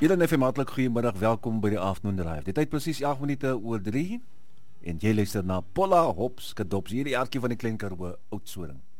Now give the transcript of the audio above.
Julle net hartlik goeiemiddag, welkom by die Afternoon Drive. Dit tyd presies 11 minute oor 3 en jy luister na Paula Hopps Kadops, hierdie aardjie van die Klein Karoo, Oudtshoorn.